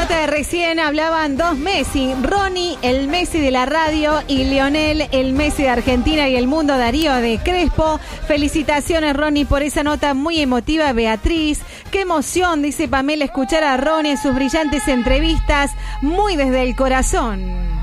nota de recién hablaban dos Messi, Ronnie, el Messi de la radio, y Lionel, el Messi de Argentina y el mundo, Darío de Crespo. Felicitaciones, Ronnie, por esa nota muy emotiva. Beatriz, qué emoción, dice Pamela, escuchar a Ronnie en sus brillantes entrevistas, muy desde el corazón.